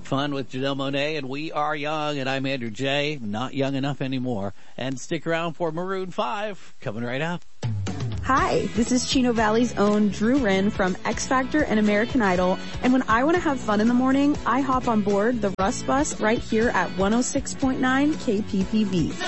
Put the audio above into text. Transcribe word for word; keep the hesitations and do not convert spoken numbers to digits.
Fun with Janelle Monáe, and we are young, and I'm Andrew J. Not young enough anymore. And stick around for Maroon five, coming right up. Hi, this is Chino Valley's own Drew Wren from X Factor and American Idol. And when I want to have fun in the morning, I hop on board the Russ Bus right here at one oh six point nine K P P V.